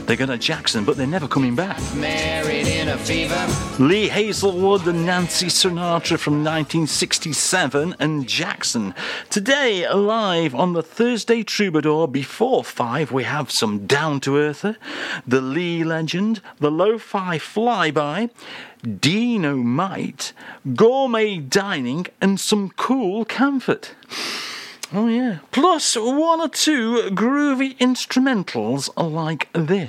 They're going to Jackson, but they're never coming back. Married in a fever. Lee Hazelwood and Nancy Sinatra from 1967 and Jackson. Today, live on the Thursday Troubadour before 5, we have some Down to Earther, the Lee Legend, the Lo-Fi Flyby, Dino Might, Gourmet Dining, and some cool comfort. Oh yeah. Plus 1 or 2 groovy instrumentals like this.